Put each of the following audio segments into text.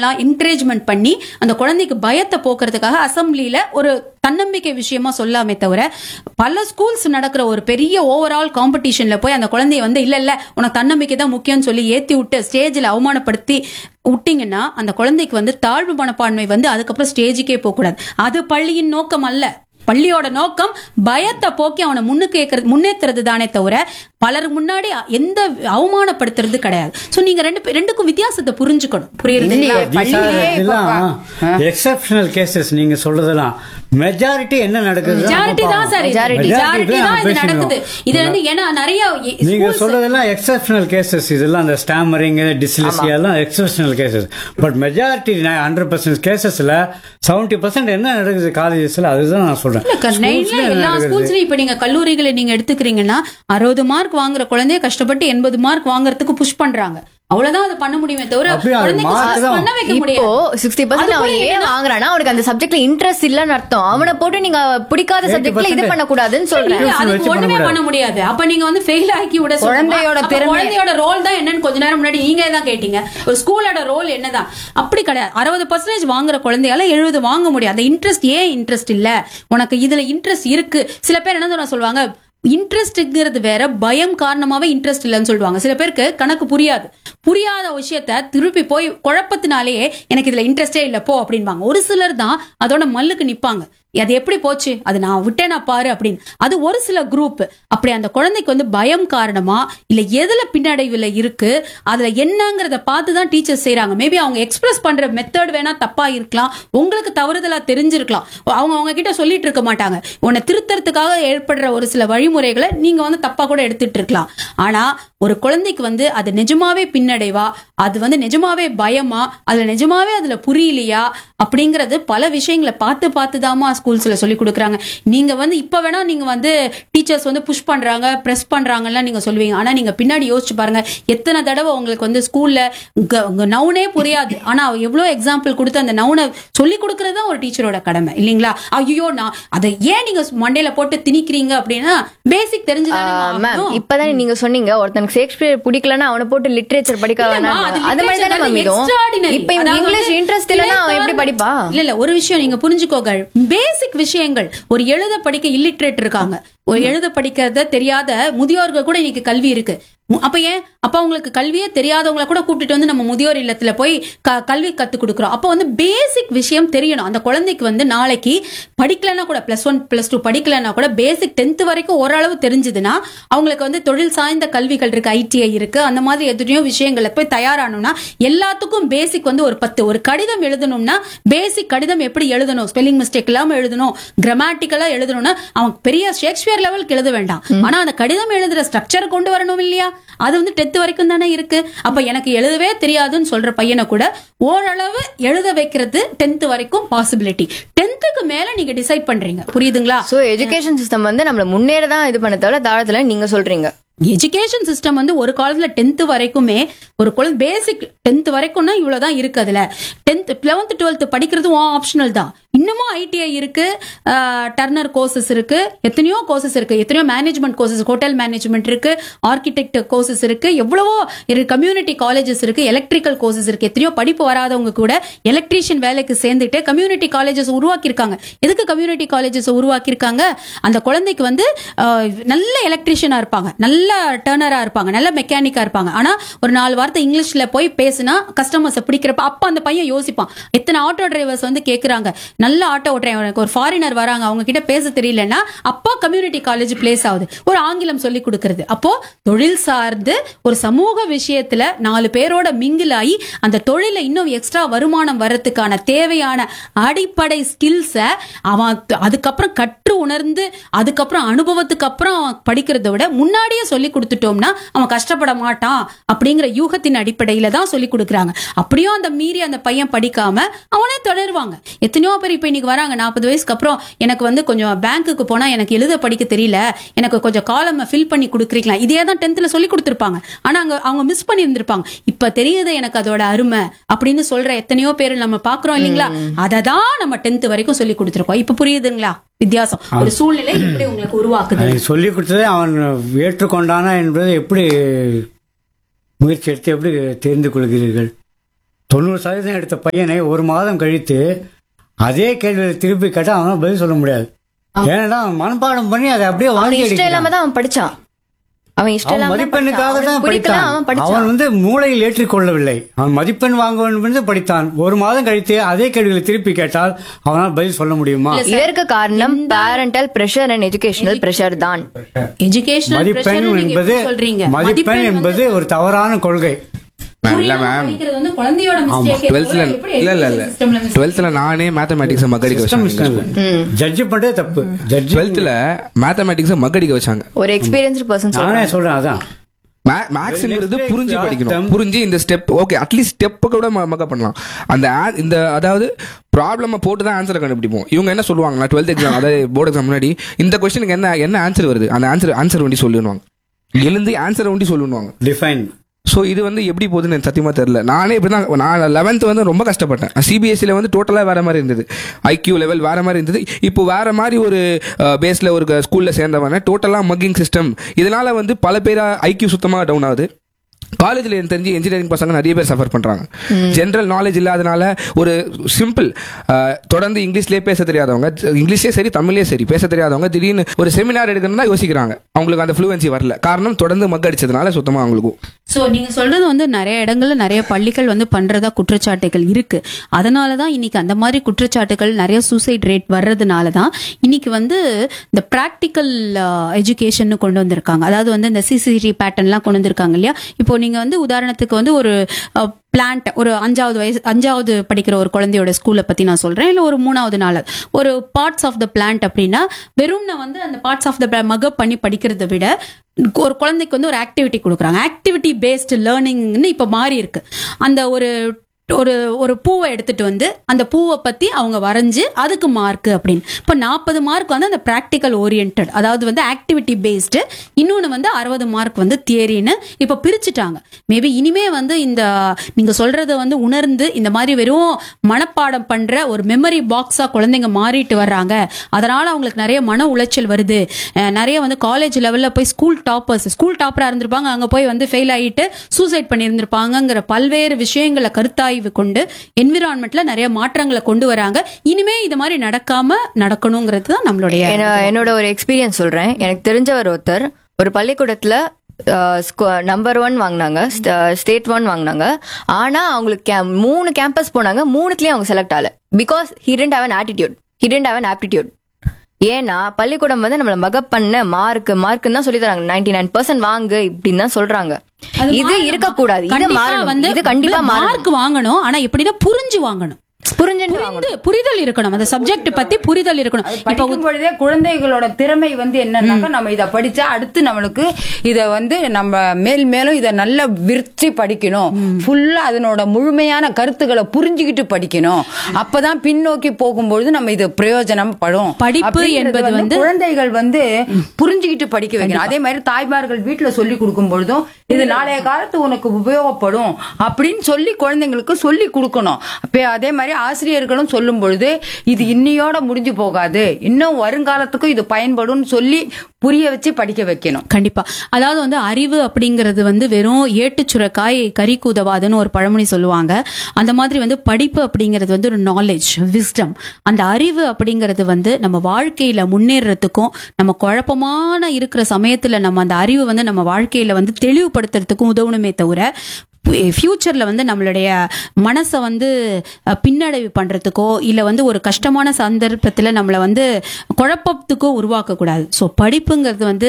பண்ணலாம், என்கரேஜ்மெண்ட் பண்ணி அந்த குழந்தைக்கு பயத்தை போக்குறதுக்காக அசம்பிளியில ஒரு தன்னம்பிக்கை விஷயமா சொல்லாமே தவிர, பல ஸ்கூல்ஸ் நடக்கிற ஒரு பெரிய ஓவரால் காம்படிஷன்ல போய் அந்த குழந்தைய வந்து இல்ல இல்ல உனக்கு தன்னம்பிக்கை தான் முக்கியம்னு சொல்லி ஏத்தி விட்டு ஸ்டேஜ்ல அவமானப்படுத்தி விட்டீங்கன்னா அந்த குழந்தைக்கு வந்து தாழ்வு மனப்பான்மை வந்து அதுக்கப்புறம் ஸ்டேஜுக்கே போக கூடாது. அது பள்ளியின் நோக்கம் அல்ல. பள்ளியோட நோக்கம் பயத்தை போக்கி அவனை முன்னேற்றுறது தானே தவிர பலர் முன்னாடி எந்த அவமானப்படுத்துறது கிடையாது. சோ நீங்க ரெண்டுக்கும் வித்தியாசத்தை புரிஞ்சுக்கணும். புரியுது? எக்ஸெப்ஷனல் கேசஸ் நீங்க சொல்றதெல்லாம் மெஜாரிட்டி என்ன நடக்குது? மெஜாரிட்டி தான் சார், மெஜாரிட்டி தான் இது நடக்குது. இது வந்து ஏன்னா நிறைய நீங்க சொல்றதெல்லாம் எக்ஸெப்ஷனல் கேசஸ். இதெல்லாம் அந்த ஸ்டாமரிங், டிஸ்லெக்சியா எல்லாம் எக்ஸெப்ஷனல் கேசஸ். பட் மெஜாரிட்டி 100% கேசஸ்ல 70% என்ன நடக்குது காலேஜஸ்ல, அதுதான் நான் சொல்றேன். எல்லா ஸ்கூல்ஸ்லயும் இப்ப நீங்க கல்லூரிகளை நீங்க எடுத்துக்கிறீங்கன்னா 60 மார்க் வாங்குற குழந்தைய கஷ்டப்பட்டு 80 மார்க் வாங்குறதுக்கு புஷ் பண்றாங்க. அவ்வளவுதான் அது பண்ண முடியுமே தவிர பண்ண வைக்க முடியாது. இப்போ 60% அவன் ஏன் வாங்குறானா அவனுக்கு அந்த சப்ஜெக்ட்ல இன்ட்ரெஸ்ட் இல்லன்னு அர்த்தம். அவனை போட்டு நீங்க பிடிக்காத சப்ஜெக்ட்ல இது பண்ண கூடாதுன்னு சொல்றேன். அதுக்கு ஒண்ணுமே பண்ண முடியாது. அப்ப நீங்க வந்து ஃபெயில் ஆக்கி விட குழந்தையோட ரோல் தான் என்னன்னு கொஞ்ச நேரம் முன்னாடி நீங்க தான் கேட்டீங்க. ஒரு ஸ்கூலோட ரோல் என்னதான்? அப்படி கிடையாது. 60% வாங்குற குழந்தையால 70 வாங்க முடியாது. அந்த இன்ட்ரெஸ்ட் ஏன் இன்ட்ரெஸ்ட் இல்ல, உனக்கு இதுல இன்ட்ரெஸ்ட் இருக்கு. சில பேர் என்ன சொல்லுவாங்க, இன்ட்ரெஸ்ட்ங்கிறது வேற, பயம் காரணமாவே இன்ட்ரெஸ்ட் இல்லைன்னு சொல்லுவாங்க. சில பேருக்கு கணக்கு புரியாத விஷயத்த திருப்பி போய் குழப்பத்தினாலேயே எனக்கு இதுல இன்ட்ரெஸ்டே இல்ல போ அப்படின்பாங்க. ஒரு சிலர் தான் அதோட மல்லுக்கு நிப்பாங்க. அது எப்படி போச்சு, அது நான் விட்டேனா பாரு அப்படின்னு. அது ஒரு சில குரூப். அப்படி அந்த குழந்தைக்கு வந்து பயம் காரணமா இல்ல எதுல பின்னடைவுல இருக்கு, அதுல என்னங்கறத பார்த்துதான் டீச்சர்ஸ் செய்யறாங்க. மேபி அவங்க எக்ஸ்பிரஸ் பண்ற மெத்தட் வேணா தப்பா இருக்கலாம், உங்களுக்கு தவறுதலா தெரிஞ்சிருக்கலாம். அவங்க கிட்ட சொல்லிட்டு இருக்க மாட்டாங்க. உன்னை திருத்தறதுக்காக ஏற்படுற ஒரு சில வழிமுறைகளை நீங்க வந்து தப்பா கூட எடுத்துட்டு இருக்கலாம். ஆனா ஒரு குழந்தைக்கு வந்து அது நிஜமாவே பின்னடைவா, அது வந்து நிஜமாவே பயமா, அதுல புரியலையா அப்படிங்கறது பல விஷயங்களை பார்த்துதாமா ஸ்கூல்ஸ்ல சொல்லி கொடுக்குறாங்க. நீங்க வந்து இப்ப வேணா நீங்க வந்து டீச்சர்ஸ் வந்து புஷ் பண்றாங்க, பிரஸ் பண்றாங்கலாம் நீங்க சொல்லுவீங்க. ஆனா நீங்க பின்னாடி யோசிச்சு பாருங்க, எத்தனை தடவை உங்களுக்கு வந்து ஸ்கூல்ல நவுனே புரியாது, ஆனா எவ்வளவு எக்ஸாம்பிள் கொடுத்து அந்த நவுனை சொல்லி கொடுக்கறது தான் ஒரு டீச்சரோட கடமை இல்லீங்களா? ஐயோ நான் அதை ஏன் நீங்க மண்டையில போட்டு திணிக்கிறீங்க அப்படின்னா பேசிக் தெரிஞ்சுதான். இப்பதானே நீங்க சொன்னீங்க ஒருத்தனுக்கு ஷேக்ஸ்பியர் பிடிக்கலன்னா அவனை போட்டு லிட்ரேச்சர் படிக்க வேணாம். அது மாதிரி தானே இப்ப இங்கிலீஷ் இன்ட்ரெஸ்ட் இல்லன்னா அவன் எப்படி படிப்பா? இல்ல ஒரு விஷயம் நீங்க புரிஞ்சுக்கோங்க, பேசிக் விஷயங்கள். ஒரு எழுத படிக்க இல்லிட்ரேட் இருக்காங்க, ஒரு எழுத படிக்கிறத தெரியாத முதியோர்கள் கூட இன்னைக்கு கல்வி இருக்கு. அப்ப ஏன் உங்களுக்கு கல்வியே தெரியாதவங்களை கூட கூப்பிட்டு வந்து நம்ம முதியோர் இல்லத்துல போய் கல்வி கத்து கொடுக்குறோம். அப்ப வந்து பேசிக் விஷயம் தெரியணும். அந்த குழந்தைக்கு வந்து நாளைக்கு படிக்கலன்னா கூட +1 +2 படிக்கலன்னா கூட பேசிக் 10th வரைக்கும் ஓரளவு தெரிஞ்சதுன்னா அவங்களுக்கு வந்து தொழில் சார்ந்த கல்விகள் இருக்கு, ITI இருக்கு, அந்த மாதிரி எத்தனையோ விஷயங்களை போய் தயாரானோம்னா எல்லாத்துக்கும் பேசிக் வந்து ஒரு 10. ஒரு கடிதம் எழுதணும்னா பேசிக் கடிதம் எப்படி எழுதணும், ஸ்பெல்லிங் மிஸ்டேக் இல்லாம எழுதணும், கிராமட்டிக்கலா எழுதணும்னா அவன் பெரிய ஷேக்ஸ்பியர் லெவலுக்கு எழுத வேண்டாம். ஆனா அந்த கடிதம் எழுதுற ஸ்ட்ரக்சர் கொண்டு வரணும் இல்லையா? அது வந்து 10th வரைக்கும் தானே இருக்கு. அப்ப எனக்கு எழுதவே தெரியாதுன்னு சொல்ற பையனை கூட ஓரளவு எழுத வைக்கிறது 10th வரைக்கும் பாசிபிலிட்டி. 10th மேல நீங்க டிசைட் பண்றீங்க. புரியுதுங்களா? சோ எஜுகேஷன் சிஸ்டம் வந்து நம்மள முன்னேறதான் இது பண்ண தவிர தாழத்துல நீங்க சொல்றீங்க. எஜுகேஷன் சிஸ்டம் வந்து ஒரு காலத்துல 10th வரைக்குமே ஒரு குழந்தை பேசிக் 10th வரைக்கும்னா இவ்வளவுதான் இருக்கு. அதுல 10th 11th 12th படிக்கிறது ஆப்ஷனல் தான். இன்னமும் ITI இருக்கு, டர்னர் கோர்சஸ் இருக்கு, எத்தனையோ கோர்சஸ் இருக்கு, எத்தனையோ மேனேஜ்மெண்ட் கோர்சஸ், ஹோட்டல் மேனேஜ்மெண்ட் இருக்கு, ஆர்கிடெக்ட் கோர்சஸ் இருக்கு, எவ்வளவோ கம்யூனிட்டி காலேஜஸ் இருக்கு, எலக்ட்ரிக்கல் கோர்சஸ் இருக்கு. எத்தனையோ படிப்பு வராதவங்க கூட எலக்ட்ரீஷியன் வேலைக்கு சேர்ந்துட்டு கம்யூனிட்டி காலேஜஸ் உருவாக்கியிருக்காங்க. எதுக்கு கம்யூனிட்டி காலேஜஸ் உருவாக்கியிருக்காங்க? அந்த குழந்தைக்கு வந்து நல்ல எலக்ட்ரீஷியனா இருப்பாங்க, நல்ல டர்னரா இருப்பாங்க, நல்ல மெக்கானிக்கா இருப்பாங்க. ஆனா ஒரு 4 வார்த்தை இங்கிலீஷ்ல போய் பேசினா கஸ்டமர்ஸ் பிடிக்கிறப்ப அப்ப அந்த பையன் யோசிப்பான். எத்தனை ஆட்டோ டிரைவர்ஸ் வந்து கேக்குறாங்க, நல்ல ஆட்டோ ஓட்டுறேன், ஒரு ஃபாரினர் வராங்க, அவங்க கிட்ட பேச தெரியலன்னா அப்போ கம்யூனிட்டி காலேஜ் பிளேஸ் ஆகுது, ஒரு ஆங்கிலம் சொல்லி கொடுக்கறது. அப்போ தொழில் சார்ந்து ஒரு சமூக விஷயத்துல 4 பேரோட மிங்கில் ஆகி அந்த தொழில இன்னும் எக்ஸ்ட்ரா வருமானம் வர்றதுக்கான தேவையான அடிப்படை ஸ்கில்ஸ அவன் அதுக்கப்புறம் கற்று உணர்ந்து அதுக்கப்புறம் அனுபவத்துக்கு அப்புறம் அவன் படிக்கிறத விட முன்னாடியே சொல்லி கொடுத்துட்டோம்னா அவன் கஷ்டப்பட மாட்டான் அப்படிங்கிற யூகத்தின் அடிப்படையில தான் சொல்லி கொடுக்குறாங்க. அப்படியும் அந்த மீறி அந்த பையன் படிக்காம அவனே தொடருவாங்க. எத்தனையோ பேர் இப்ப இன்னைக்கு வராங்க 40 வயசுக்கு அப்புறம், எனக்கு வந்து கொஞ்சம் பேங்க்குக்கு போனா எனக்கு எழுத படிக்க தெரியல, எனக்கு கொஞ்சம் காலம் ஃபில் பண்ணி கொடுக்குறீங்களா, இதே தான் 10th சொல்லி கொடுத்துருப்பாங்க. ஆனா அவங்க மிஸ் பண்ணி இருந்திருப்பாங்க. இப்ப தெரியுது எனக்கு அதோட அருமை அப்படின்னு சொல்ற எத்தனையோ பேர் நம்ம பாக்குறோம் இல்லைங்களா? அததான் நம்ம 10th வரைக்கும் சொல்லி கொடுத்துருக்கோம். இப்ப புரியுதுங்களா வித்தியாசம்? ஒரு சூழ்நிலை எப்படி உங்களுக்கு உருவாக்குது? சொல்லி கொடுத்ததே அவன் ஏற்றுக்கொண்டானா என்பதை எப்படி முயற்சி எடுத்து எப்படி தெரிந்து கொள்கிறீர்கள்? 90% எடுத்த பையனை ஒரு மாதம் கழித்து அதே கேள்வியை திருப்பி கேட்டால் அவனால் பதில் சொல்ல முடியாது. ஏன்னா அவன் மனப்பாடம் பண்ணி அதை அப்படியே அவன் வாங்கி இஷ்டம் இல்லாம தான் அவன் படிச்சான். அவன் இஷ்டம் இல்லாம மதிப்பெண்ணுக்காக தான் படித்தான். அவன் படிச்சான். அவன் வந்து மூளையில் ஏற்றிக்கொள்ளவில்லை. அவன் மதிப்பெண் வாங்க வேண்டும் என்று படித்தான். ஒரு மாதம் கழித்து அதே கேள்விகளை திருப்பி கேட்டால் அவனால் பதில் சொல்ல முடியுமா? இதற்கு காரணம் parental pressure and educational pressure தான். எஜுகேஷனல் மதிப்பெண் என்பது மதிப்பெண் என்பது ஒரு தவறான கொள்கை. இல்ல மேம், 12th நானே மேத்தமேட்டிக்ஸ் மக்கடிக்க வச்சாங்க. ஜட்ஜ் பண்றதே தப்பு. 12th மேத்தமேட்டிக்ஸ் மக்கடிக்க வச்சாங்க. ஒரு எக்ஸ்பீரியன்ஸ்டு பர்சன் நானே சொல்றேன். அதான் மேக்ஸ்ங்கிறது புரிஞ்சு படிக்கணும். புரிஞ்சு இந்த ஸ்டெப் ஓகே அட்லீஸ்ட் ஸ்டெப்பை கூட மக்கப் பண்ணலாம். அந்த இந்த அதாவது ப்ராப்ளம் போட்டு தான் ஆன்சரை கண்டுபிடிப்போம். இவங்க என்ன சொல்லுவாங்கன்னா 12th எக்ஸாம் அதாவது போர்டு எக்ஸாம் முன்னாடி இந்த கொஸ்டினுக்கு என்ன ஆன்சர் வருது அந்த ஆன்சர் வண்டி சொல்லுவாங்க. எழுந்து ஆன்சர் வண்டி சொல்லுவாங்க டிஃபைன். ஸோ இது வந்து எப்படி போகுதுன்னு எனக்கு சத்தியமாக தெரியல. நானே இப்படி தான் நான் 11th வந்து ரொம்ப கஷ்டப்பட்டேன். சிபிஎஸ்சியில் வந்து டோட்டலாக வேற மாதிரி இருந்தது. ஐக்யூ லெவல் வேற மாதிரி இருந்தது. இப்போ வேற மாதிரி ஒரு பேஸில் ஒரு ஸ்கூலில் சேர்ந்தவன டோட்டலாக மக்கிங் சிஸ்டம். இதனால வந்து பல பேர் ஐக்யூ சுத்தமாக டவுன் ஆகுது. காலேஜில் எனக்கு தெரிஞ்சு இன்ஜினியரிங் பசங்க நிறைய பேர் சஃபர் பண்றாங்க. ஜென்ரல் நாலேஜ் இல்லாதனால ஒரு சிம்பிள் தொடர்ந்து இங்கிலீஷ்லேயே பேச தெரியாதவங்க, இங்கிலீஷே சரி தமிழ்லேயே சரி பேச தெரியாதவங்க திடீர்னு ஒரு செமினார் எடுக்கணும்னா யோசிக்கிறாங்க. அவங்களுக்கு அந்த ஃப்ளூவன்சி வரல. காரணம் தொடர்ந்து மக்கடிச்சதுனால சுத்தமாக அவங்களுக்கும். ஸோ நீங்க சொல்றது வந்து நிறைய இடங்கள்ல நிறைய பள்ளிகள் வந்து பண்றதா குற்றச்சாட்டுகள் இருக்கு. அதனாலதான் இன்னைக்கு அந்த மாதிரி குற்றச்சாட்டுகள் நிறைய சூசைட் ரேட் வர்றதுனால தான் இன்னைக்கு வந்து இந்த பிராக்டிக்கல் எஜுகேஷன் கொண்டு வந்திருக்காங்க. அதாவது வந்து இந்த சிசிடி பேட்டர்ன்லாம் கொண்டு வந்திருக்காங்க இல்லையா. இப்போ நீங்க வந்து உதாரணத்துக்கு வந்து ஒரு பிளான்ட் ஒரு 5வது படிக்கிற ஒரு குழந்தையோட ஸ்கூலை பத்தி நான் சொல்றேன். இல்ல ஒரு 3வது நாள் ஒரு பார்ட்ஸ் ஆஃப் த பிளான்ட் அப்படின்னா வெறும் வந்து அந்த பார்ட்ஸ் ஆஃப் த மகப் பண்ணி படிக்கிறத விட ஒரு குழந்தைக்கு வந்து ஒரு ஆக்டிவிட்டி கொடுக்குறாங்க. ஆக்டிவிட்டி பேஸ்டு லேர்னிங்னு இப்ப மாறி இருக்கு. அந்த ஒரு ஒரு ஒரு பூவை எடுத்துட்டு வந்து அந்த பூவை பத்தி அவங்க வரைஞ்சு அதுக்கு மார்க் அப்படின்னு. இப்போ 40 மார்க் வந்து அந்த பிராக்டிக்கல் ஓரியன்ட், அதாவது வந்து ஆக்டிவிட்டி பேஸ்டு, இன்னொன்னு வந்து 60 மார்க் வந்து தியரின்னு இப்ப பிரிச்சுட்டாங்க. மேபி இனிமே வந்து இந்த நீங்க சொல்றத வந்து உணர்ந்து இந்த மாதிரி வெறும் மனப்பாடம் பண்ற ஒரு மெமரி பாக்ஸா குழந்தைங்க மாறிட்டு வர்றாங்க. அதனால அவங்களுக்கு நிறைய மன உளைச்சல் வருது. நிறைய வந்து காலேஜ் லெவல்ல போய் ஸ்கூல் டாப்பரா இருந்திருப்பாங்க, அங்க போய் வந்து ஃபெயில் ஆகிட்டு சூசைட் பண்ணியிருந்திருப்பாங்கிற பல்வேறு விஷயங்களை கருத்தாய் கொண்டு என்விரான்மெண்ட்ல நிறைய மாற்றங்களை கொண்டு வராங்க. இனிமே இது மாதிரி நடக்கணுங்கிறது தான் நம்மளுடைய. என்னோட ஒரு எக்ஸ்பீரியன்ஸ் சொல்றேன். எனக்கு தெரிஞ்சவர் ஒருத்தர் ஒரு பள்ளிக்கூடத்துல நம்பர் 1 வாங்கினாங்க, ஸ்டேட் 1 வாங்கினாங்க. ஆனா அவங்களுக்கு 3 கேம்பஸ் போனாங்க, 3த்துலயும் அவங்க செலக்ட் ஆகல. Because he didn't have an attitude, he didn't have an aptitude. ஏன்னா பள்ளிக்கூடம் வந்து நம்மள மகப் பண்ண மார்க்குன்னு தான் சொல்லி தராங்க. 99% வாங்கு இப்படின்னு தான் சொல்றாங்க. இது இருக்க கூடாது. இது கண்டிப்பா மார்க் வாங்கணும். ஆனா எப்படின்னா புரிஞ்சு வாங்கணும். புரிதல் இருக்கணும். அந்த சப்ஜெக்ட் பத்தி புரிதல் இருக்கணும். படிக்கும் பொழுதே குழந்தைகளோட திறமை வந்து என்னன்னாக்கா நம்ம இத படிச்சா அடுத்து நம்மளுக்கு இத வந்து நம்ம மேலும் இத நல்ல விருத்தி படிக்கணும், ஃபுல்லா அதனோட முழுமையான கருத்துக்களை புரிஞ்சுக்கிட்டு படிக்கணும். அப்பதான் பின்னோக்கி போகும்பொழுது நம்ம இது பிரயோஜனம் படும். படிப்பு என்பது வந்து குழந்தைகள் வந்து புரிஞ்சுக்கிட்டு படிக்க வைக்கணும். அதே மாதிரி தாய்மார்கள் வீட்டுல சொல்லி கொடுக்கும் பொழுதும் இது நாளைய காலத்து உனக்கு உபயோகப்படும் அப்படின்னு சொல்லி குழந்தைங்களுக்கு சொல்லி கொடுக்கணும். அதே மாதிரி ஆசிரியர்களும் சொல்லும் பொழுது இது இன்னையோட முடிஞ்சு போகாது, இன்னும் வருங்காலத்துக்கும் இது பயன்படும் சொல்லி புரிய வச்சு படிக்க வைக்கணும். கண்டிப்பா. அதாவது வந்து அறிவு அப்படிங்கிறது வந்து வெறும் ஏட்டுச்சுரக்காய் கறிக்கு உதவாதுன்னு ஒரு பழமொழி சொல்லுவாங்க. அந்த மாதிரி வந்து படிப்பு அப்படிங்கிறது வந்து ஒரு நாலேஜ், விஸ்டம். அந்த அறிவு அப்படிங்கிறது வந்து நம்ம வாழ்க்கையில முன்னேறதுக்கும் நம்ம குழப்பமான இருக்கிற சமயத்துல நம்ம அந்த அறிவு வந்து நம்ம வாழ்க்கையில வந்து தெளிவுபடுத்துறதுக்கும் உதவணுமே தவிர ஃபியூச்சர்ல வந்து நம்மளுடைய மனசை வந்து பின்னடைவு பண்றதுக்கோ இல்ல வந்து ஒரு கஷ்டமான சந்தர்ப்பத்துல நம்மள வந்து குழப்பத்துக்கோ உருவாக்க கூடாது. ஸோ படிப்புங்கிறது வந்து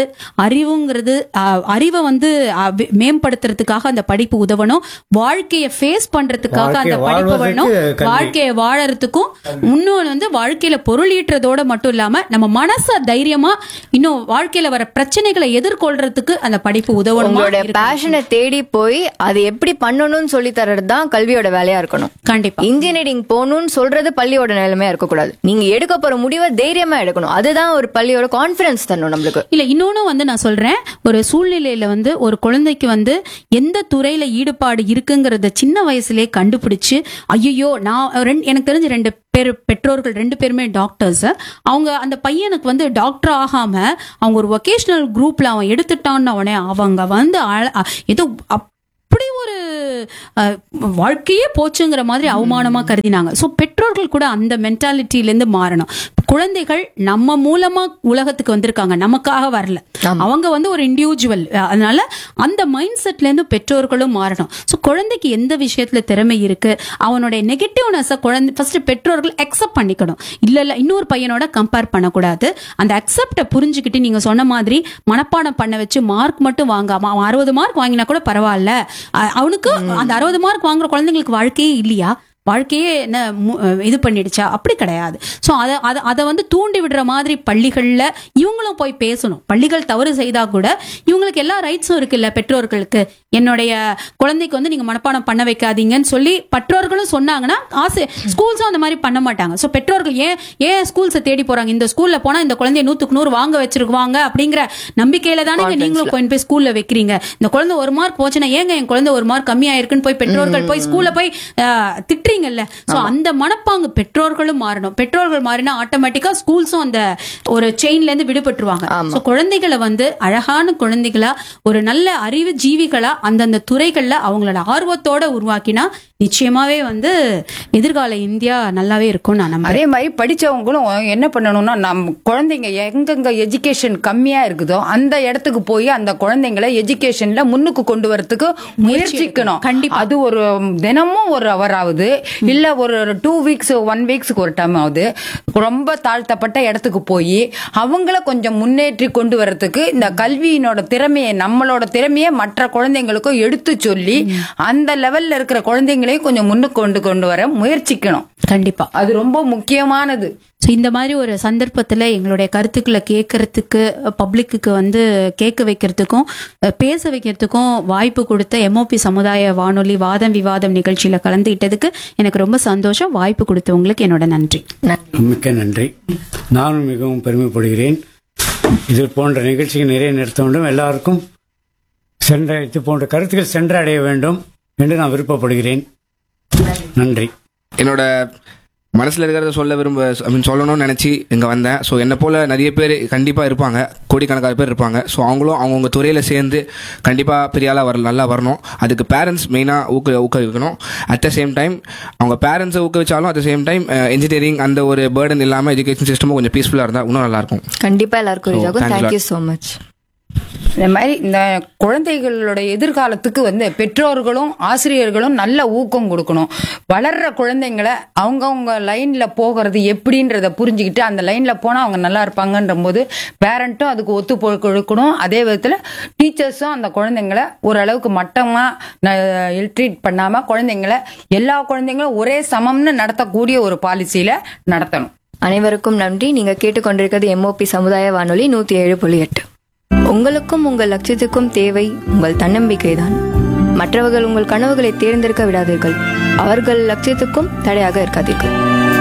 அறிவை வந்து மேம்படுத்துறதுக்காக அந்த படிப்பு உதவணும். வாழ்க்கையை ஃபேஸ் பண்றதுக்காக அந்த படிப்பு வேணும். வாழ்க்கையை வாழறதுக்கும் இன்னொன்று வந்து வாழ்க்கையில பொருள் ஈட்டுறதோட மட்டும் இல்லாம நம்ம மனசை தைரியமா இன்னும் வாழ்க்கையில வர பிரச்சனைகளை எதிர்கொள்றதுக்கு அந்த படிப்பு உதவணும். பேஷனை தேடி போய் அது எப்படி பண்ணணும்னு சொல்லி தர்றது தான் கல்வியோட வேலையா இருக்கணும். கண்டிப்பா. இன்ஜினியரிங் போகணும்னு சொல்றது பள்ளியோட நிலைமையா இருக்கக்கூடாது. நீங்க எடுக்க போற முடிவை தைரியமா எடுக்கணும். அதுதான் ஒரு பள்ளியோட கான்பிடன்ஸ் தரணும் நம்மளுக்கு. இல்ல இன்னொன்னு வந்து நான் சொல்றேன், ஒரு சூழ்நிலையில வந்து ஒரு குழந்தைக்கு வந்து எந்த துறையில ஈடுபாடு இருக்குங்கிறத சின்ன வயசுலயே கண்டுபிடிச்சு, ஐயோ நான் எனக்கு தெரிஞ்ச 2 பெற்றோர்கள் 2 பேருமே டாக்டர்ஸ். அவங்க அந்த பையனுக்கு வந்து டாக்டர் ஆகாம அவங்க ஒரு வொகேஷனல் குரூப்ல அவன் எடுத்துட்டான்னு உடனே அவங்க வந்து ஏதோ அப்படி ஒரு வாழ்க்கையே போச்சுங்கிற மாதிரி அவமானமா கருதினாங்க. சோ பெற்றோர்கள் கூட அந்த மென்டாலிட்டில இருந்து மாறணும். குழந்தைகள் நம்ம மூலமா உலகத்துக்கு வந்திருக்காங்க, நமக்காக வரல. அவங்க வந்து ஒரு இண்டிவிஜுவல். அதனால அந்த மைண்ட் செட்ல இருந்து பெற்றோர்களும் மாறணும். சோ குழந்தைக்கு எந்த விஷயத்துல திறமை இருக்கு, அவனுடைய நெகட்டிவ்னஸ் குழந்தை ஃபர்ஸ்ட் பெற்றோர்கள் அக்செப்ட் பண்ணிக்கணும். இல்ல இன்னொரு பையனோட கம்பேர் பண்ணக்கூடாது. அந்த அக்செப்ட புரிஞ்சுக்கிட்டு நீங்க சொன்ன மாதிரி மனப்பாடம் பண்ண வச்சு மார்க் மட்டும் வாங்காம, அவன் 60 மார்க் வாங்கினா கூட பரவாயில்ல, அவனுக்கு அந்த 60 மார்க் வாங்குற குழந்தைங்களுக்கு வாழ்க்கையே இல்லையா, வாழ்க்கையே என்ன இது பண்ணிடுச்சா, அப்படி கிடையாது. ஸோ அதை வந்து தூண்டி விடுற மாதிரி பள்ளிகளில் இவங்களும் போய் பேசணும். பள்ளிகள் தவறு செய்தா கூட இவங்களுக்கு எல்லா ரைட்ஸும் இருக்குல்ல பெற்றோர்களுக்கு. என்னுடைய குழந்தைக்கு வந்து நீங்க மனப்பாடம் பண்ண வைக்காதீங்கன்னு சொல்லி பெற்றோர்களும் சொன்னாங்கன்னா ஸ்கூல்ஸும் அந்த மாதிரி பண்ண மாட்டாங்க. ஸோ பெற்றோர்கள் ஏன் ஸ்கூல்ஸை தேடி போறாங்க, இந்த ஸ்கூல்ல போனா இந்த குழந்தைய 100க்கு 100 வாங்க வச்சிருக்குவாங்க அப்படிங்கிற நம்பிக்கையில தானே நீங்களும் போய் ஸ்கூல்ல வைக்கிறீங்க. இந்த குழந்தை 1 மார்க் போச்சுன்னா ஏங்க என் குழந்தை 1 மார்க் கம்மியாயிருக்குன்னு போய் பெற்றோர்கள் போய் ஸ்கூல்ல போய் திட்டுறீங்கல்ல. சோ அந்த மனப்பாங்கு பெற்றோர்களும் மாறணும். பெற்றோர்கள் மாறினா ஆட்டோமேட்டிக்கா ஸ்கூல்ஸும் அந்த ஒரு செயின்ல இருந்து விடுபட்டுருவாங்க. சோ குழந்தைகளை வந்து அழகான குழந்தைகளா, ஒரு நல்ல அறிவு ஜீவிகளா அந்தந்த துறைகள்ல அவங்களோட ஆர்வத்தோட உருவாக்கினா நிச்சயமாவே வந்து எதிர்கால இந்தியா நல்லாவே இருக்கும் நான் நம்புறேன். அதே மாதிரி படிச்சவங்களும் என்ன பண்ணணும்னா, நம்ம குழந்தைங்க எங்கெங்க எஜுகேஷன் கம்மியா இருக்குதோ அந்த இடத்துக்கு போய் அந்த குழந்தைங்களை எஜுகேஷன்ல முன்னுக்கு கொண்டு வரதுக்கு முயற்சிக்கணும். கண்டிப்பா. அது ஒரு தினமும் ஒரு அவர் ஆகுது, இல்ல ஒரு 2 வீக்ஸ் 1 வீக்ஸ்க்கு ஒரு டைம் ஆகுது. ரொம்ப தாழ்த்தப்பட்ட இடத்துக்கு போய் அவங்கள கொஞ்சம் முன்னேற்றி கொண்டு வரதுக்கு இந்த கல்வியினோட திறமையை, நம்மளோட திறமையை மற்ற குழந்தைங்களுக்கும் எடுத்து சொல்லி அந்த லெவல்ல இருக்கிற குழந்தைங்களை கொஞ்சம் முன்னுக்கு கொண்டு வர முயற்சிக்கணும். கண்டிப்பா அது ரொம்ப முக்கியமானது. ஸோ இந்த மாதிரி ஒரு சந்தர்ப்பத்தில் எங்களுடைய கருத்துக்களை கேட்கறதுக்கு, பப்ளிக்கு வந்து கேட்க வைக்கிறதுக்கும் பேச வைக்கிறதுக்கும் வாய்ப்பு கொடுத்த எம்ஓபி சமுதாய வானொலி வாதம் விவாதம் நிகழ்ச்சியில கலந்துகிட்டதுக்கு எனக்கு ரொம்ப சந்தோஷம். வாய்ப்பு கொடுத்தவங்களுக்கு என்னோட நன்றி. மிக்க நன்றி. நானும் மிகவும் பெருமைப்படுகிறேன். இது போன்ற நிகழ்ச்சிகள் நிறைய நடத்த வேண்டும், எல்லாருக்கும் இது போன்ற கருத்துக்கள் சென்றடைய வேண்டும் என்று நான் விருப்பப்படுகிறேன். நன்றி. என்னோட மனசில் இருக்கிறத சொல்லணும்னு நினச்சி இங்கே வந்தேன். ஸோ என்னை போல் நிறைய பேர் கண்டிப்பாக இருப்பாங்க, கோடிக்கணக்கான பேர் இருப்பாங்க. ஸோ அவங்களும் அவங்கவுங்க துறையில் சேர்ந்து கண்டிப்பாக பெரிய ஆளாக நல்லா வரணும். அதுக்கு பேரண்ட்ஸ் மெயினாக ஊக்குவிக்கணும். அட் த சேம் டைம் அவங்க பேரண்ட்ஸை ஊக்குவிச்சாலும் at the same time engineering அந்த ஒரு பேர்டன் இல்லாமல் எஜுகேஷன் சிஸ்டமும் கொஞ்சம் பீஸ்ஃபுல்லாக இருந்தால் இன்னும் நல்லாயிருக்கும். கண்டிப்பாக எல்லாருக்கும் தேங்க்யூ ஸோ மச். இந்த மாதிரி இந்த குழந்தைகளோட எதிர்காலத்துக்கு வந்து பெற்றோர்களும் ஆசிரியர்களும் நல்ல ஊக்கம் கொடுக்கணும். வளர்ற குழந்தைங்களை அவங்கவுங்க லைன்ல போகிறது எப்படின்றத புரிஞ்சுக்கிட்டு அந்த லைன்ல போனா அவங்க நல்லா இருப்பாங்கன்ற போது பேரண்ட்டும் அதுக்கு ஒத்து கொடுக்கணும். அதே விதத்துல டீச்சர்ஸும் அந்த குழந்தைங்களை ஓரளவுக்கு மட்டமா ட்ரீட் பண்ணாம குழந்தைங்களை எல்லா குழந்தைங்களும் ஒரே சமம்னு நடத்தக்கூடிய ஒரு பாலிசியில நடத்தணும். அனைவருக்கும் நன்றி. நீங்க கேட்டுக்கொண்டிருக்கிறது எம்ஓபி சமுதாய வானொலி 107.8. உங்களுக்கும் உங்கள் லட்சியத்துக்கும் தேவை உங்கள் தன்னம்பிக்கைதான். மற்றவர்கள் உங்கள் கனவுகளை தேர்ந்தெடுக்க விடாதீர்கள், அவர்கள் லட்சியத்துக்கும் தடையாக இருக்காதீர்கள்.